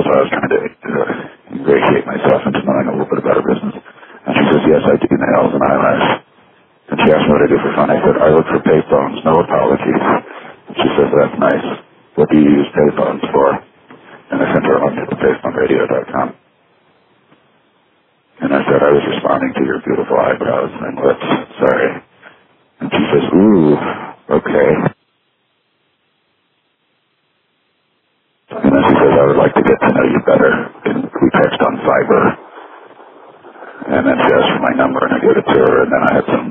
so I was trying to ingratiate myself into knowing a little bit about her business. And she says, yes, I do nails and eyelash. And she asked me what I do for fun. I said, I work for payphones, no apologies. And she says, that's nice. What do you use payphones for? And I sent her a link to the payphoneradio.com. And I said, I was responding to your beautiful eyebrows and lips. Sorry. And she says, ooh, okay. And then she says, I would like to get to know you better. And we text on Viber. And then she asked for my number, and I gave it to her, and then I had some